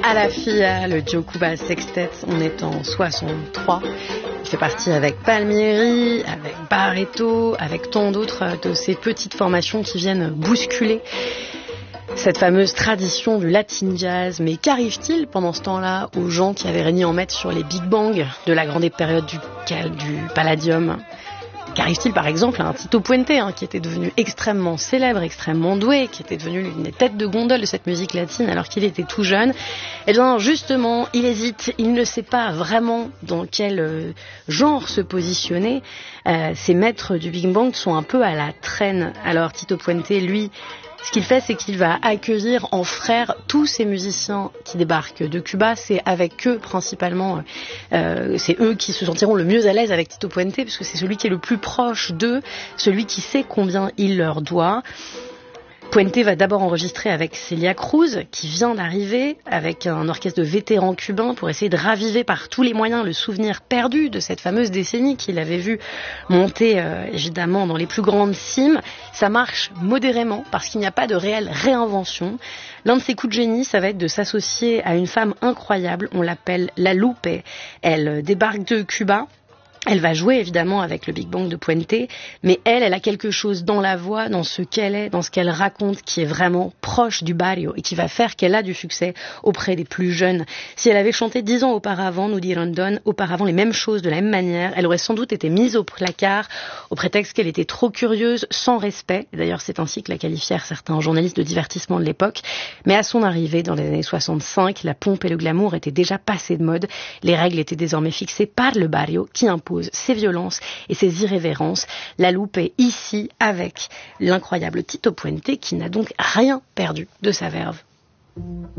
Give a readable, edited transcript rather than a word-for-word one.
À la FIA, le Joe Cuba Sextet, on est en 63. Il fait partie avec Palmieri, avec Barreto, avec tant d'autres de ces petites formations qui viennent bousculer cette fameuse tradition du latin jazz. Mais qu'arrive-t-il pendant ce temps-là aux gens qui avaient régné en maître sur les big bangs de la grande période du Palladium? Qu'arrive-t-il par exemple à un Tito Puente, qui était devenu extrêmement célèbre, extrêmement doué, qui était devenu l'une des têtes de gondole de cette musique latine alors qu'il était tout jeune? Eh bien justement, il hésite, il ne sait pas vraiment dans quel genre se positionner. Ces maîtres du Big Bang sont un peu à la traîne. Alors Tito Puente, lui, ce qu'il fait, c'est qu'il va accueillir en frère tous ces musiciens qui débarquent de Cuba. C'est avec eux principalement, c'est eux qui se sentiront le mieux à l'aise avec Tito Puente, puisque c'est celui qui est le plus proche d'eux, celui qui sait combien il leur doit. Puente va d'abord enregistrer avec Celia Cruz, qui vient d'arriver, avec un orchestre de vétérans cubains, pour essayer de raviver par tous les moyens le souvenir perdu de cette fameuse décennie qu'il avait vu monter évidemment dans les plus grandes cimes. Ça marche modérément, parce qu'il n'y a pas de réelle réinvention. L'un de ses coups de génie, ça va être de s'associer à une femme incroyable, on l'appelle La Lupe. Elle débarque de Cuba. Elle va jouer évidemment avec le Big Bang de Puente, mais elle a quelque chose dans la voix, dans ce qu'elle est, dans ce qu'elle raconte, qui est vraiment proche du barrio et qui va faire qu'elle a du succès auprès des plus jeunes. Si elle avait chanté 10 ans auparavant, nous dit Rondon, auparavant les mêmes choses de la même manière, elle aurait sans doute été mise au placard au prétexte qu'elle était trop curieuse, sans respect. D'ailleurs, c'est ainsi que la qualifièrent certains journalistes de divertissement de l'époque. Mais à son arrivée, dans les années 65, la pompe et le glamour étaient déjà passés de mode. Les règles étaient désormais fixées par le barrio qui impose ses violences et ses irrévérences. La Lupe est ici avec l'incroyable Tito Puente qui n'a donc rien perdu de sa verve.